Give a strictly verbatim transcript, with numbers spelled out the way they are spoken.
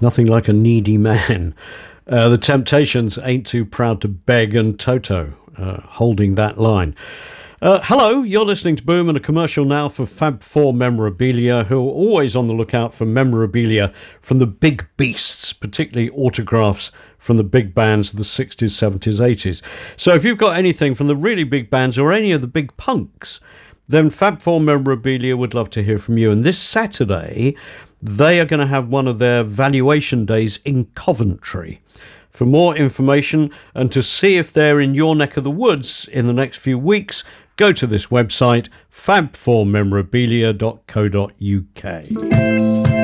Nothing like a needy man. Uh, the Temptations, Ain't Too Proud to Beg, and Toto uh, holding that line. Uh, hello, you're listening to Boom, and a commercial now for Fab Four Memorabilia, who are always on the lookout for memorabilia from the big beasts, particularly autographs from the big bands of the sixties, seventies, eighties. So if you've got anything from the really big bands or any of the big punks, then Fab Four Memorabilia would love to hear from you. And this Saturday, they are going to have one of their valuation days in Coventry. For more information and to see if they're in your neck of the woods in the next few weeks, go to this website, fab four memorabilia dot co dot uk.